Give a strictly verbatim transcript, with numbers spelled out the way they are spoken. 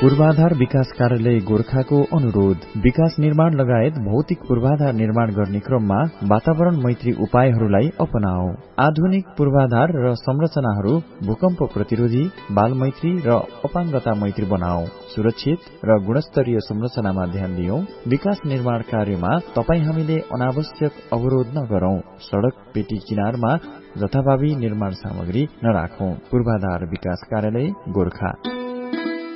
पूर्वाधार विकास कार्यालय गोरखाको अनुरोध। विकास निर्माण लगायत भौतिक पूर्वाधार निर्माण गर्ने क्रममा वातावरण मैत्री उपायहरूलाई अपनाऊ। आधुनिक पूर्वाधार र संरचनाहरू भूकम्प प्रतिरोधी, बाल मैत्री र अपाङ्गता मैत्री बनाऊ। सुरक्षित र गुणस्तरीय संरचनामा ध्यान दियौं। विकास निर्माण कार्यमा तपाई हामीले अनावश्यक अवरोध नगरौं। सड़क पेटी किनारमा जथाभावी निर्माण सामग्री नराखौं। पूर्वाधार विकास कार्यालय गोरखा।